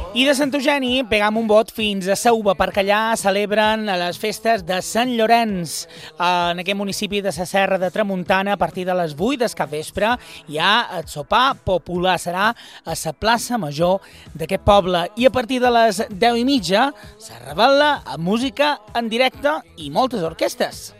I de Sant Eugeni pegam un bot fins a Sauva, perquè allà celebren les festes de Sant Llorenç. En aquest municipi de la Serra de Tramuntana, a partir de les 8 del capvespre, hi ha el sopar popular. Serà a la plaça Major d'aquest poble. I a partir de les 10:30 se revela amb música en directe i moltes orquestes.